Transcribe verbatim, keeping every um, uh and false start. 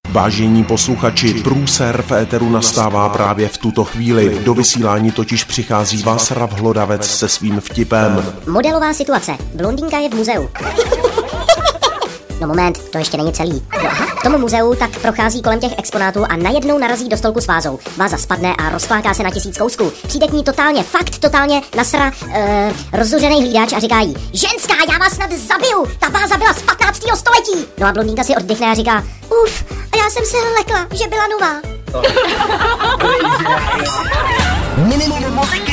Vážení posluchači, průser v éteru nastává právě v tuto chvíli. Do vysílání totiž přichází Václav Hlodavec se svým vtipem. Modelová situace. Blondýnka je v muzeu. No moment, to ještě není celý. No aha, v tom muzeu tak prochází kolem těch exponátů a najednou narazí do stolku s vázou. Váza spadne a rozkláká se na tisíc kousků. Přijde k ní totálně, fakt totálně nasra uh, rozzuřený hlídač a říká jí: ženská, já vás snad zabiju, ta váza byla z patnáctého století. No a blondýnka si oddechne a říká: uf, a já jsem se lekla, že byla nová.